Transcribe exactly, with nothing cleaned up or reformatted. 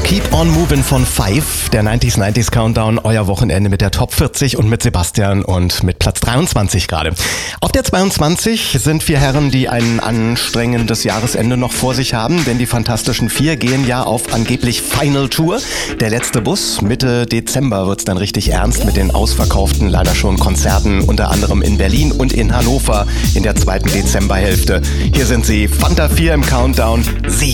Keep on Moving von Five, der neunziger neunziger Countdown, euer Wochenende mit der Top vierzig und mit Sebastian und mit Platz dreiundzwanzig gerade. Auf der zweiundzwanzig sind vier Herren, die ein anstrengendes Jahresende noch vor sich haben, denn die Fantastischen Vier gehen ja auf angeblich Final Tour. Der letzte Bus, Mitte Dezember wird's dann richtig ernst mit den ausverkauften, leider schon Konzerten, unter anderem in Berlin und in Hannover in der zweiten Dezemberhälfte. Hier sind sie, Fanta vier im Countdown, sie.